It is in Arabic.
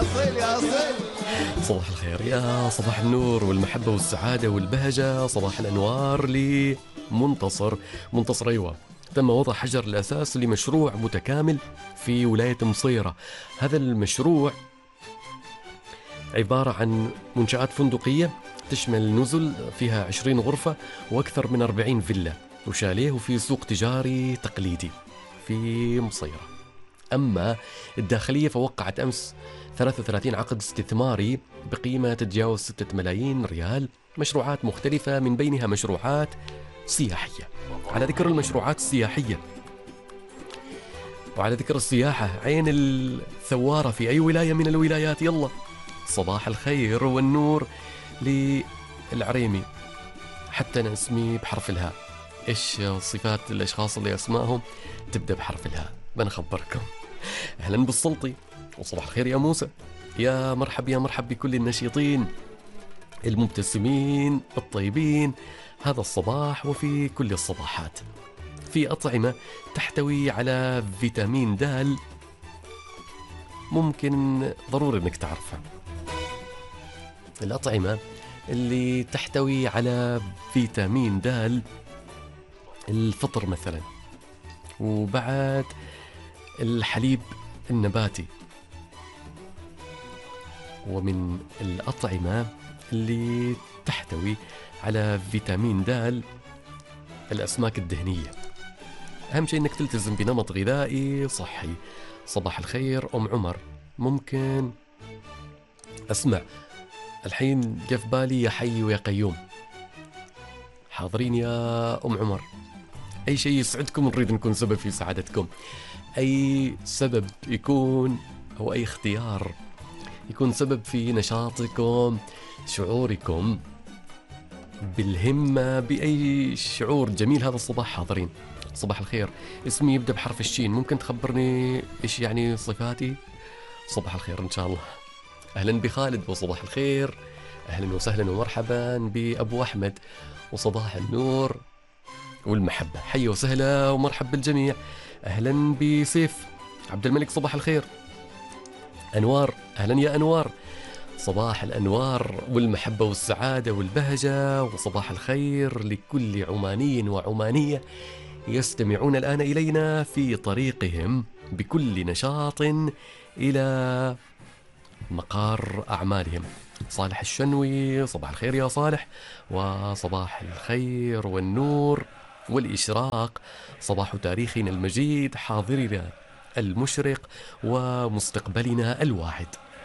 أصيل يا أصيل. صباح الخير، يا صباح النور والمحبة والسعادة والبهجة، صباح الأنوار منتصر أيوة. تم وضع حجر الأساس لمشروع متكامل في ولاية مصيرة. هذا المشروع عبارة عن منشآت فندقية تشمل نزل فيها 20 غرفة وأكثر من 40 فيلا وشاليه، وفي سوق تجاري تقليدي في مصيرة. أما الداخلية فوقعت أمس 33 عقد استثماري بقيمة تتجاوز 6 ملايين ريال، مشروعات مختلفة من بينها مشروعات سياحية. على ذكر المشروعات السياحية وعلى ذكر السياحة، عين الثوارة في أي ولاية من الولايات؟ يلا صباح الخير والنور للعريمي. حتى أنا اسمي بحرف الهاء. إيش صفات الأشخاص اللي أسمائهم تبدأ بحرف الهاء؟ بنخبركم. أهلا بالسلطي، وصباح الخير يا موسى. يا مرحب بكل النشيطين المبتسمين الطيبين هذا الصباح وفي كل الصباحات. في أطعمة تحتوي على فيتامين د، ممكن ضروري انك تعرفها. الأطعمة اللي تحتوي على فيتامين د، الفطر مثلا، وبعد الحليب النباتي. ومن الأطعمة اللي تحتوي على فيتامين د الأسماك الدهنية. أهم شيء أنك تلتزم بنمط غذائي صحي. صباح الخير أم عمر. ممكن أسمع الحين جف بالي يا حي ويا قيوم. حاضرين يا أم عمر. أي شيء يسعدكم نريد نكون سبب في سعادتكم. أي سبب يكون أو أي اختيار يكون سبب في نشاطكم، شعوركم بالهمة بأي شعور جميل هذا الصباح. حاضرين. صباح الخير، اسمي يبدأ بحرف الشين، ممكن تخبرني إيش يعني صفاتي؟ صباح الخير إن شاء الله. أهلا بخالد وصباح الخير. أهلا وسهلا ومرحبا بأبو أحمد وصباح النور والمحبة. حي وسهلا ومرحب بالجميع. أهلا بسيف عبد الملك. صباح الخير. أنوار، أهلا يا أنوار. صباح الأنوار والمحبة والسعادة والبهجة، وصباح الخير لكل عماني وعمانية يستمعون الآن إلينا في طريقهم بكل نشاط إلى مقار أعمالهم. صالح الشنوي، صباح الخير يا صالح، وصباح الخير والنور والإشراق. صباح تاريخنا المجيد، حاضرنا المشرق ومستقبلنا الواعد.